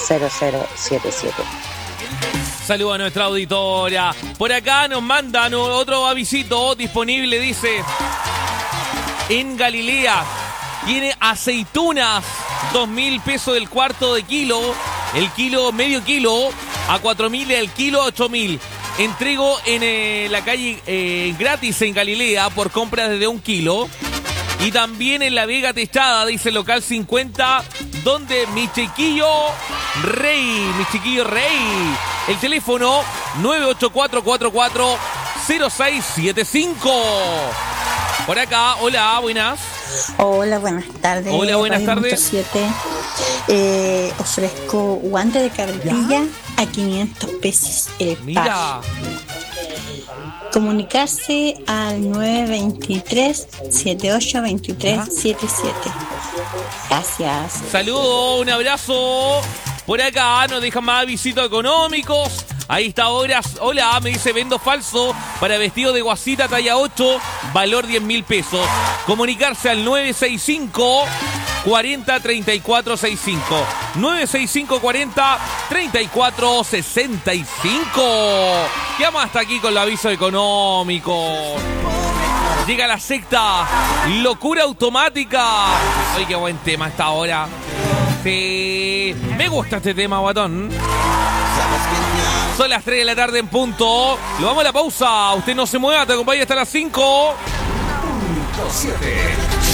0077. Saludos a nuestra auditoria. Por acá nos mandan otro avisito disponible, dice. En Galilea tiene aceitunas, 2.000 pesos el cuarto de kilo. El kilo, medio kilo, a 4.000, el kilo, 8.000. Entrego en la calle gratis en Galilea por compras desde 1 kilo. Y también en La Vega Techada, dice local 50, donde mi chiquillo Rey. El teléfono 984440675. Por acá, hola, buenas. Hola, buenas tardes. Hola, buenas tardes. 7. Ofrezco guante de carretilla a 500 pesos el Mira. par. Comunicarse al 923-782377. Gracias. Saludos, un abrazo. Por acá nos dejan más visitos económicos. Ahí está hola, me dice vendo falso para vestido de guasita talla 8, valor 10.000 pesos. Comunicarse al 965 40 34 65. 965 40 34 65. ¿Qué más está aquí con el aviso económico? Llega la secta Locura Automática. Ay, qué buen tema esta hora. Sí, me gusta este tema, guatón. Son las 3 de la tarde en punto. Lo vamos a la pausa. Usted no se mueva, te acompaña hasta las 5. 7.